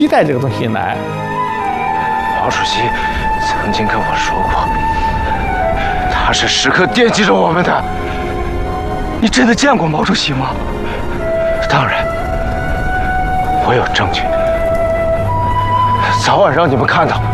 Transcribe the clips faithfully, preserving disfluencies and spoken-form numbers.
期待这个东西来。 毛主席曾经跟我说过，他是时刻惦记着我们的。你真的见过毛主席吗？当然，我有证据，早晚让你们看到。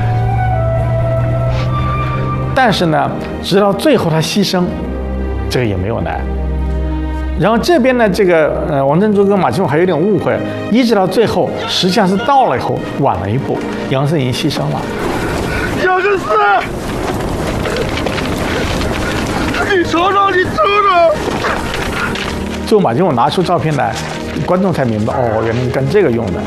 但是呢，直到最后他牺牲，这个也没有来。然后这边呢，这个呃王珍珠跟马金虎还有点误会，一直到最后，实际上是到了以后晚了一步，杨森已经牺牲了。 杨根思，你瞅瞅，你瞅瞅。 最后马金虎拿出照片来，观众才明白，哦，原来是干这个用的。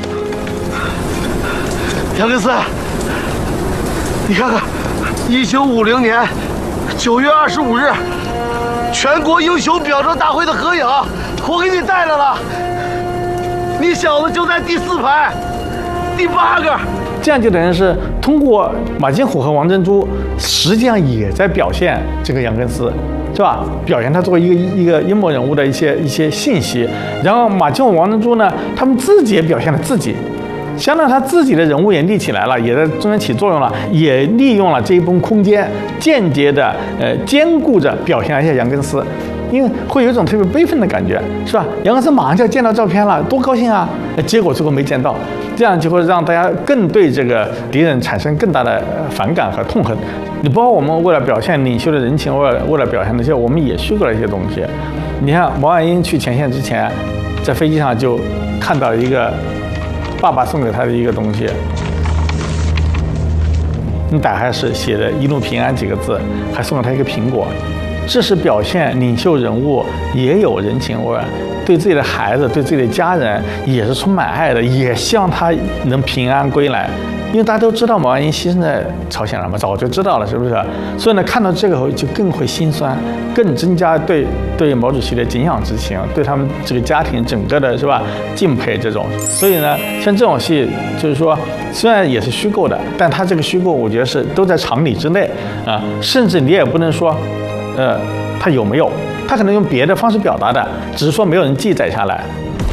杨根思，你看看，一九五零年九月二十五日。全国英雄表彰大会的合影，我给你带来了。你小子就在第四排，第八个。 这样就等于是通过马金虎和王珍珠，实际上也在表现这个杨根思，是吧？表现他作为一个一个阴谋人物的一些一些信息。然后马金虎、王珍珠呢，他们自己也表现了自己。相当于他自己的人物也立起来了，也在中间起作用了，也利用了这一部分空间，间接的呃兼顾着表现一下杨根思，因为会有一种特别悲愤的感觉，是吧？杨根思马上就要见到照片了，多高兴啊！结果最后没见到，这样就会让大家更对这个敌人产生更大的反感和痛恨。你包括我们为了表现领袖的人情，为了为了表现那些，我们也虚构了一些东西。你看毛岸英去前线之前，在飞机上就看到一个。爸爸送给他的一个东西，你打开是写的"一路平安"几个字，还送了他一个苹果，这是表现领袖人物也有人情味，对自己的孩子、对自己的家人也是充满爱的，也希望他能平安归来。因为大家都知道毛岸英牺牲在朝鲜了嘛，早就知道了，是不是？所以呢，看到这个后就更会心酸，更增加对对毛主席的敬仰之情，对他们这个家庭整个的是吧敬佩这种。所以呢，像这种戏，就是说虽然也是虚构的，但它这个虚构，我觉得是都在常理之内啊，甚至你也不能说，呃，它有没有，它可能用别的方式表达的，只是说没有人记载下来。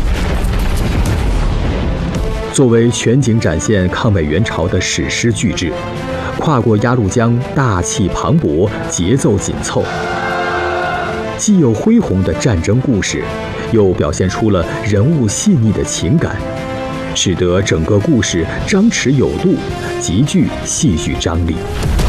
作为全景展现抗美援朝的史诗巨制，跨过鸭绿江大气磅礴，节奏紧凑，既有恢宏的战争故事，又表现出了人物细腻的情感，使得整个故事张弛有度，极具戏剧张力。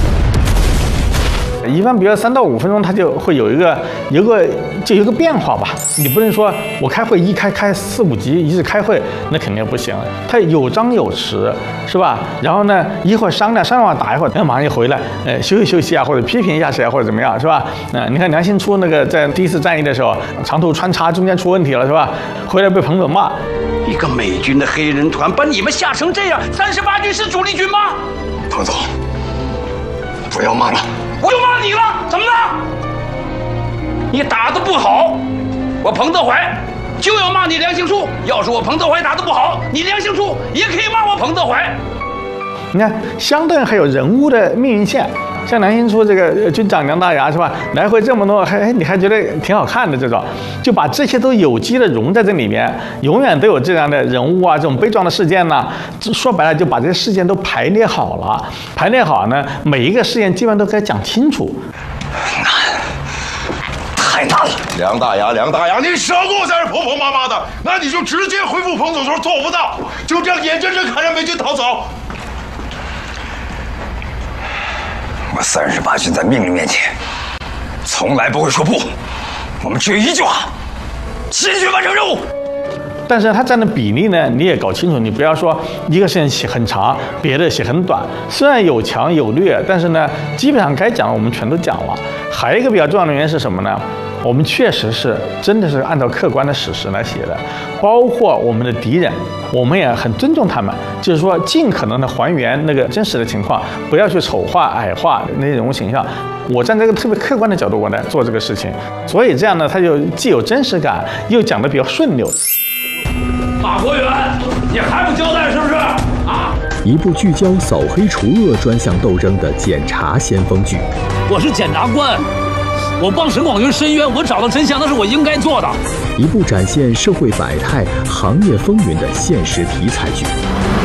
一般比如三到五分钟，它就会有一个有个就有一个变化吧。你不能说我开会一开开四五集一直开会，那肯定不行。它有张有弛，是吧？然后呢，一会儿商量商量完打一会儿，然后马上就回来，呃，休息休息啊，或者批评一下谁啊，或者怎么样，是吧？嗯、呃，你看梁兴初那个在第一次战役的时候，长途穿插中间出问题了，是吧？回来被彭总骂， 一个美军的黑人团把你们吓成这样，三十八军是主力军吗？ 彭总，不要骂了。 我就骂你了，怎么了？你打得不好，我彭德怀就要骂你梁兴初。要是我彭德怀打得不好，你梁兴初也可以骂我彭德怀。 你看，相对还有人物的命运线，像梁兴初这个军长梁大牙是吧？来回这么多，还你还觉得挺好看的这种，就把这些都有机的融在这里面，永远都有这样的人物啊，这种悲壮的事件呢、啊。说白了，就把这些事件都排列好了，排列好呢，每一个事件基本上都该讲清楚。 太难了， 梁大牙，梁大牙，你少给我在这婆婆妈妈的，那你就直接回复彭总说做不到，就这样眼睁睁看着美军逃走。 我三十八军在命令面前，从来不会说不，我们只有一句话：坚决完成任务。 但是它占的比例呢，你也搞清楚，你不要说一个事情写很长，别的写很短。虽然有强有劣，但是呢，基本上该讲的我们全都讲了。还有一个比较重要的原因是什么呢？我们确实是真的是按照客观的史实来写的，包括我们的敌人，我们也很尊重他们，就是说尽可能的还原那个真实的情况，不要去丑化、矮化那些人物形象。我站在一个特别客观的角度，我来做这个事情，所以这样呢，它就既有真实感，又讲得比较顺溜。 马国元，你还不交代是不是？啊！ 一部聚焦扫黑除恶专项斗争的检察先锋剧。 我是检察官，我帮沈广云申冤，我找到真相，那是我应该做的。 一部展现社会百态、行业风云的现实题材剧。